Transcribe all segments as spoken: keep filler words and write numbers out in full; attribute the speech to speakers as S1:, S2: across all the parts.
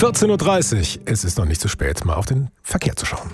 S1: vierzehn Uhr dreißig. Es ist noch nicht zu spät, mal auf den Verkehr zu schauen.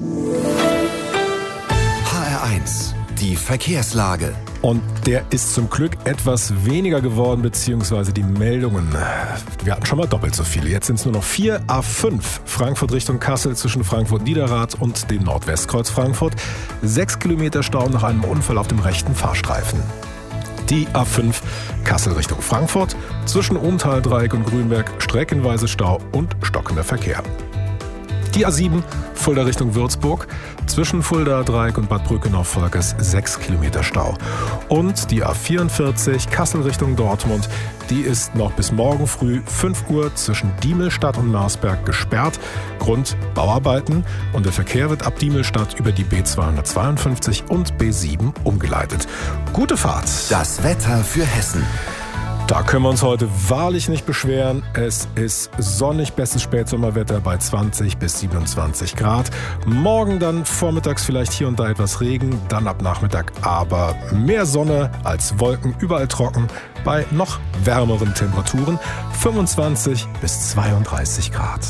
S2: H R eins, die Verkehrslage.
S1: Und der ist zum Glück etwas weniger geworden, beziehungsweise die Meldungen. Wir hatten schon mal doppelt so viele. Jetzt sind es nur noch vier. A fünf, Frankfurt Richtung Kassel zwischen Frankfurt-Niederrad und dem Nordwestkreuz Frankfurt. Sechs Kilometer Stau nach einem Unfall auf dem rechten Fahrstreifen. Die A fünf, Kassel Richtung Frankfurt, zwischen Ohmtal-Dreieck und Grünberg streckenweise Stau und stockender Verkehr. Die A sieben, Fulda Richtung Würzburg, zwischen Fulda-Dreieck und Bad Brückenau-Volkers sechs Kilometer Stau. Und die A vierundvierzig, Kassel Richtung Dortmund, die ist noch bis morgen früh fünf Uhr zwischen Diemelstadt und Marsberg gesperrt. Grund Bauarbeiten, und der Verkehr wird ab Diemelstadt über die B zweihundertzweiundfünfzig und B sieben umgeleitet. Gute Fahrt.
S2: Das Wetter für Hessen.
S1: Da können wir uns heute wahrlich nicht beschweren. Es ist sonnig, bestes Spätsommerwetter bei zwanzig bis siebenundzwanzig Grad. Morgen dann vormittags vielleicht hier und da etwas Regen, dann ab Nachmittag aber mehr Sonne als Wolken, überall trocken bei noch wärmeren Temperaturen, fünfundzwanzig bis zweiunddreißig Grad.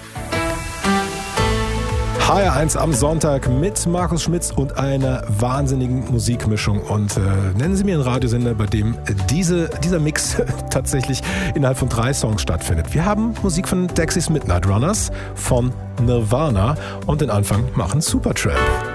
S1: H R eins am Sonntag mit Markus Schmitz und einer wahnsinnigen Musikmischung. Und äh, nennen Sie mir einen Radiosender, bei dem diese, dieser Mix tatsächlich innerhalb von drei Songs stattfindet. Wir haben Musik von Dexys Midnight Runners, von Nirvana, und den Anfang machen Supertramp.